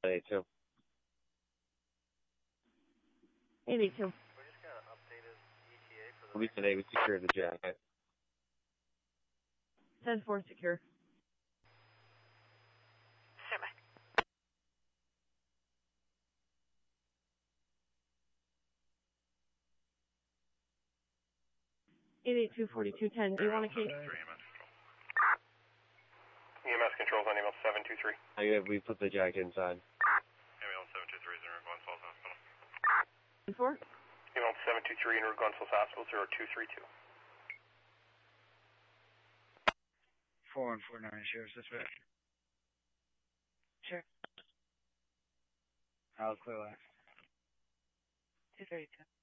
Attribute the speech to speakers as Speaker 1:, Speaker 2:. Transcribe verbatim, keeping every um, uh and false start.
Speaker 1: eighty-two.
Speaker 2: eighty-two.
Speaker 3: We're just going to update his E T A for the...
Speaker 1: We today we secured the jacket.
Speaker 2: ten four secure.
Speaker 4: Stand by.
Speaker 2: eight eight two, four two one zero. Do you want to keep?
Speaker 5: E M S controls on email seven two three.
Speaker 1: I, we put the jacket inside.
Speaker 5: Email seven two three, Inner Glen Falls Hospital.
Speaker 2: Four?
Speaker 5: Email seven two three, Inner Glen Falls Hospital, zero two three two.
Speaker 6: four one four nine, Sheriff's Dispatch.
Speaker 4: Sure.
Speaker 6: I'll clear last.
Speaker 4: two thirty-two.